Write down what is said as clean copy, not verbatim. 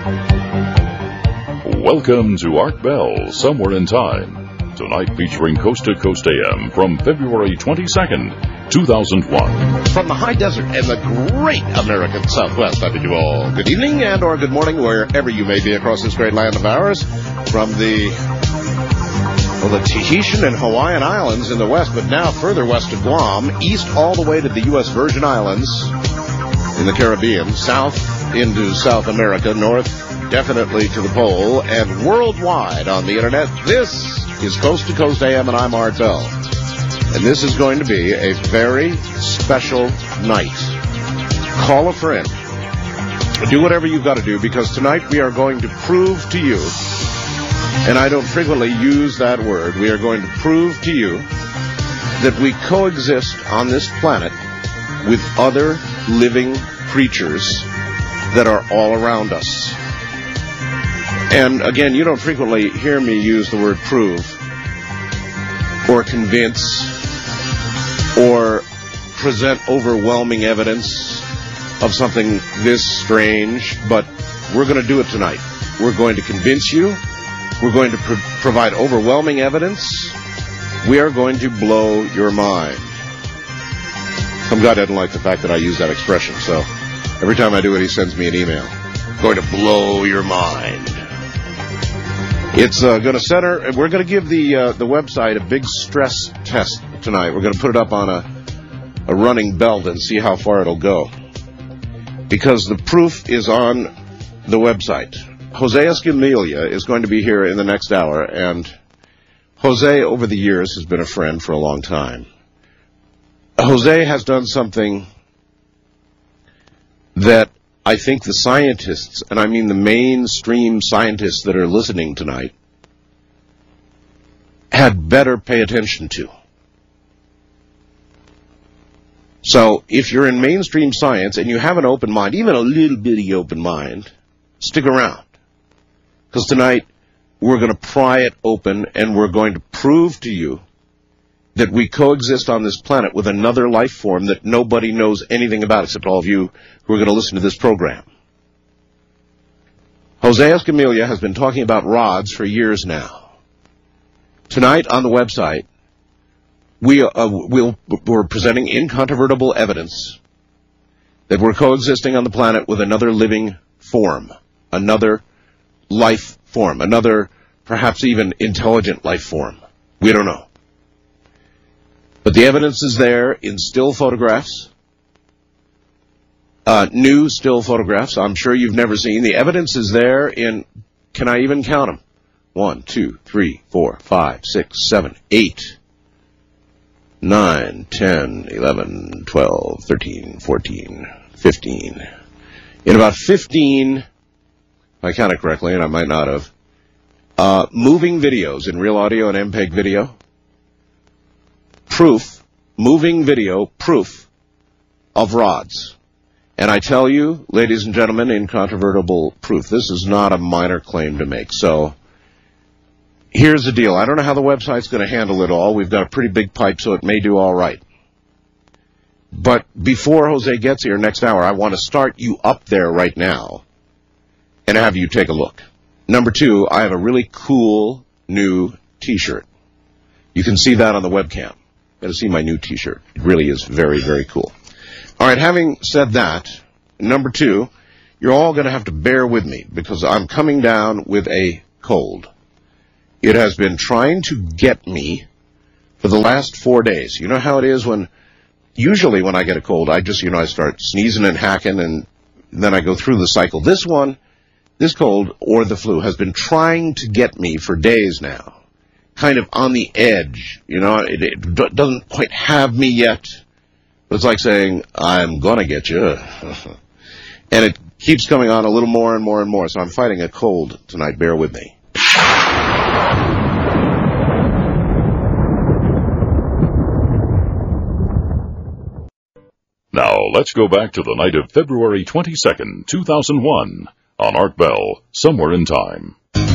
Welcome to Art Bell, Somewhere in Time. Tonight featuring Coast to Coast AM from February 22nd, 2001. From the high desert and the great American Southwest, I bid you all good evening and or good morning, wherever you may be across this great land of ours. From the Tahitian and Hawaiian Islands in the west, but now further west to Guam, east all the way to the U.S. Virgin Islands in the Caribbean, south into South America, north definitely to the pole, and worldwide on the internet. This is Coast to Coast AM, and I'm Art Bell. And this is going to be a very special night. Call a friend. Do whatever you've got to do, because tonight we are going to prove to you, and I don't frequently use that word, we are going to prove to you that we coexist on this planet with other living creatures that are all around us. And again, you don't frequently hear me use the word prove or convince or present overwhelming evidence of something this strange, but we're going to do it tonight. We're going to convince you. We're going to provide overwhelming evidence. We are going to blow your mind. Some guy doesn't like the fact that I use that expression, so every time I do it, he sends me an email. Going to blow your mind. It's going to center. We're going to give the website a big stress test tonight. We're going to put it up on a running belt and see how far it'll go, because the proof is on the website. Jose Escamilla is going to be here in the next hour, and Jose, over the years, has been a friend for a long time. Jose has done something that I think the scientists, and I mean the mainstream scientists that are listening tonight, had better pay attention to. So if you're in mainstream science and you have an open mind, even a little bitty open mind, stick around. Because tonight we're going to pry it open and we're going to prove to you that we coexist on this planet with another life form that nobody knows anything about except all of you who are going to listen to this program. Jose Escamilla has been talking about rods for years now. Tonight on the website, we're presenting incontrovertible evidence that we're coexisting on the planet with another living form, another life form, another perhaps even intelligent life form. We don't know. But the evidence is there in still photographs, new still photographs I'm sure you've never seen. The evidence is there in, can I even count them? 1, 2, 3, 4, 5, 6, 7, 8, 9, 10, 11, 12, 13, 14, 15. In about 15, if I count it correctly, and I might not have, moving videos in Real Audio and MPEG video, proof, moving video proof of rods. And I tell you, ladies and gentlemen, incontrovertible proof. This is not a minor claim to make. So here's the deal. I don't know how the website's going to handle it all. We've got a pretty big pipe, so it may do all right. But before Jose gets here next hour, I want to start you up there right now and have you take a look. Number 2, I have a really cool new T-shirt. You can see that on the webcam. Got to see my new T-shirt. It really is very, very cool. All right, having said that, number 2, you're all going to have to bear with me because I'm coming down with a cold. It has been trying to get me for the last 4 days. You know how it is usually when I get a cold, I start sneezing and hacking and then I go through the cycle. This cold or the flu has been trying to get me for days now. Kind of on the edge, it doesn't quite have me yet, but it's like saying, I'm gonna get you. And it keeps coming on a little more and more and more, so I'm fighting a cold tonight, bear with me. Now, let's go back to the night of February 22nd, 2001, on Art Bell, Somewhere in Time.